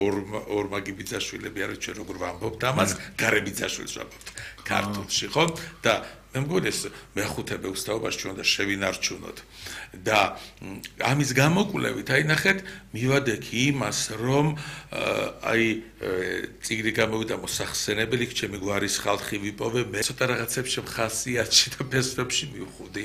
ორმაგი ბიძაშვილები არის ჩვენ როგორ ვამბობთ ამას გარებიძაშვილს ვამბობთ ქართულში ხო და მე მგონი ეს მეხუთე ბეუსტაობაში ჩვენ და შევინარჩუნოთ და ამის გამოკვლევით აი ნახეთ მივადექ იმას რომ აი წიგნი გამოვიდა მოსახსენებელი ჩემი გვარის ხალხი ვიპოვე მე ცოტა რაღაცებს შემხასიათში და ფესვებში მივხვდი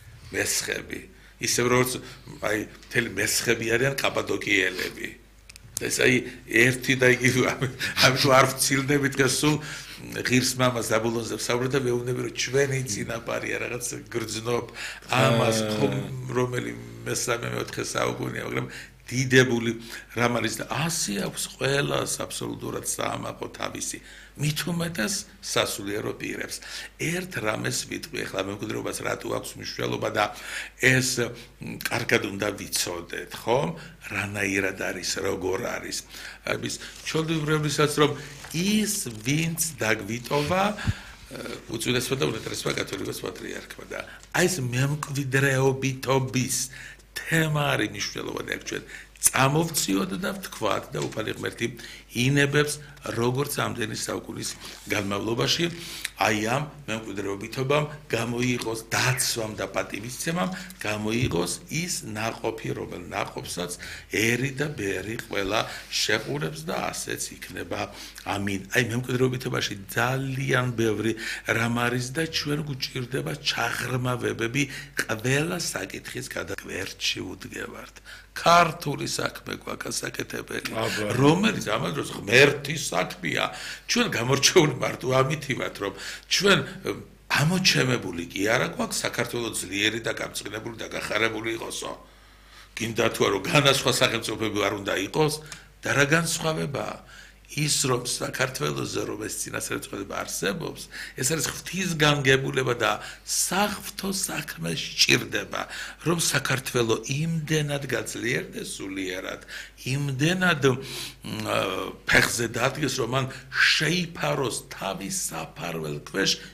მესხები ისევ როგორც აი მთელი მესხები არიან კაპადოკიელები ეს აი ერთი და იგივე ამიტომ არ ვცილდებით და სულ ღირს მამას აბულონზე ვსაუბრობ და მეუბნები რომ ჩვენი წინაპარია რაღაც გრძნობ ამას რომელი მესამე მეოთხე საუკუნეა მაგრამ დიდებული რამ არის და ასე აქვს ყველას აბსოლუტურად საამაყო თავისი მით უმეტეს სასულიერო პირებს ერთ რამეს ვიტყვი ახლა მემკვიდრეობას რატო აქვს მნიშვნელობა და ეს კარგად უნდა ვიცოდეთ ხომ რანაირად არის როგორ არის ის ჩვეულებრივისაც რომ ის ვინც დაგვიტოვა უწვიდესმა და უნეტარესმა კათოლიკოს პატრიარქმა და აი ეს მემკვიდრეობითობის თემა არის მნიშვნელოვანი აქ ჩვენ წამოვწიოთ და ვთქვათ და უფალი ღმერთი ინებებს როგორც ამდენი საუკუნის განმავლობაში აი ამ მემკვიდრეობითობამ გამოიყოს დაცვამ და პატივისცემამ გამოიყოს ის ნაყოფი რომელ ნაყოფსაც ერი და ბერი ყველა შეყურებს და ასეც იქნება ამინ აი მემკვიდრეობითობაში ძალიან ბევრი რამ არის და ჩვენ გვჭირდება ჩაღრმავებები ყველა საკითხის გადაკვერთში ვდგევართ ქართული საქმე გვაქვს საკეთებელი რომელიც ამას დროს ღმერთის საქმეა ჩვენ გამორჩეული მარტო ამითი ვართ რომ ჩვენ ამოჩემებული კი არა გვაქვს საქართველოს ძლიერი და გამწყნებული და გახარებული იყოსო გინდა თუ არა განასხვა სახელმწიფოები არ უნდა იყოს და რა განსხვავებაა ის რომ საქართველოსზე რომ ეს წინასწარმეტყველება არსებობს ეს არის ღვთისგანგებულება და საღვთო საქმე სჭირდება რომ საქართველო იმდენად გაძლიერდეს სულიერად იმდენად ფეხზე დადგეს რომ მან შეიფაროს თავის საფარველ ქვეშ